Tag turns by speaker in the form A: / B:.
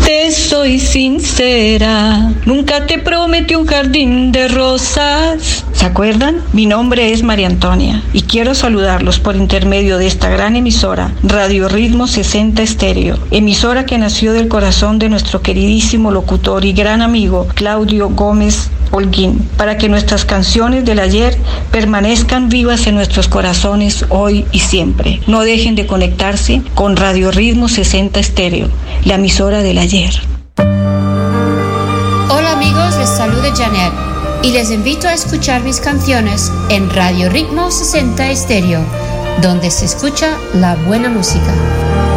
A: Te soy sincera, nunca te prometí un jardín de rosas. ¿Se acuerdan? Mi nombre es María Antonia y quiero saludarlos por intermedio de esta gran emisora, Radio Ritmo 60 Estéreo, emisora que nació del corazón de nuestro queridísimo locutor y gran amigo Claudio Gómez Holguín, para que nuestras canciones del ayer permanezcan vivas en nuestros corazones hoy y siempre. No dejen de conectarse con Radio Ritmo 60 Estéreo, la emisora del ayer.
B: Hola amigos, les saluda Janet y les invito a escuchar mis canciones en Radio Ritmo 60 Estéreo, donde se escucha la buena música.